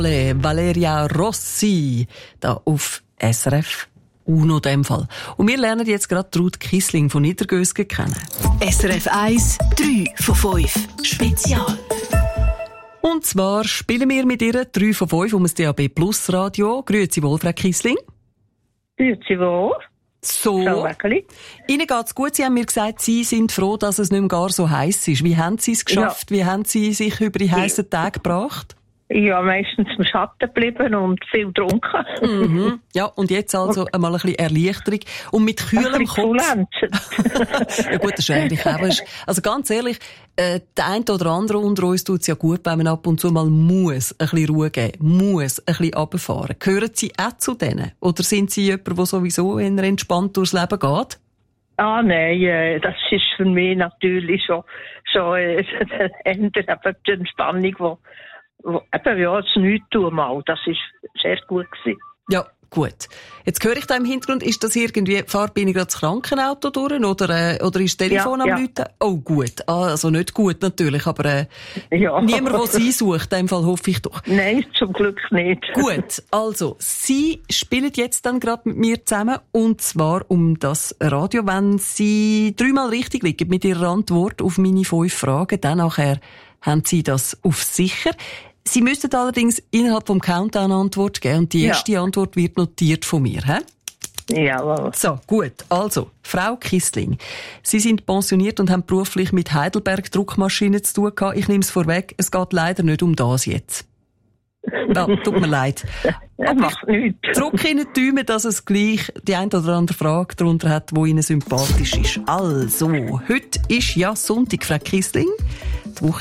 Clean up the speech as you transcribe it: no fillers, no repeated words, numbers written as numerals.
Valeria Rossi, da auf SRF Uno in dem Fall. Und wir lernen jetzt gerade Ruth Kissling von Niedergösgen kennen. SRF 1, 3 von 5. Spezial. Und zwar spielen wir mit ihr 3 von 5 um das DAB Plus Radio. Grüezi wohl, Frau Kissling. Grüezi wohl. So. Ihnen geht's gut. Sie haben mir gesagt, Sie sind froh, dass es nicht mehr gar so heiß ist. Wie haben Sie es geschafft? Ja. Wie haben Sie sich über die heißen Tage gebracht? Ja, meistens im Schatten geblieben und viel getrunken. Mhm. Ja, und jetzt also einmal ein bisschen Erleichterung. Und mit kühlem Kopf. Ja gut, das ist eigentlich auch. Also ganz ehrlich, der eine oder andere unter uns tut es ja gut, wenn man ab und zu mal muss ein bisschen Ruhe geben, muss ein bisschen runterfahren. Gehören Sie auch zu denen? Oder sind Sie jemand, der sowieso eher entspannt durchs Leben geht? Ah, nein, das ist für mich natürlich schon die Entspannung, eben, ja, das Nichtstun mal, das ist sehr gut gewesen. Ja, gut. Jetzt höre ich da im Hintergrund, ist das irgendwie, bin ich gerade das Krankenauto durch, oder ist das Telefon am Läuten? Oh, gut. Also nicht gut natürlich, aber niemand, der Sie sucht, in dem Fall hoffe ich doch. Nein, zum Glück nicht. Gut, also, Sie spielen jetzt dann gerade mit mir zusammen, und zwar um das Radio. Wenn Sie 3-mal richtig liegen mit Ihrer Antwort auf meine 5 Fragen, dann nachher haben Sie das auf sicher. Sie müssten allerdings innerhalb vom Countdown Antwort geben, und die erste Antwort wird notiert von mir, hä? Jawohl. So, gut. Also, Frau Kissling, Sie sind pensioniert und haben beruflich mit Heidelberg Druckmaschinen zu tun gehabt. Ich nehme es vorweg, es geht leider nicht um das jetzt. Tut mir leid. Das macht nichts. Drück Ihnen die Daumen, dass es gleich die eine oder andere Frage darunter hat, die Ihnen sympathisch ist. Also, heute ist ja Sonntag, Frau Kissling. Die Woche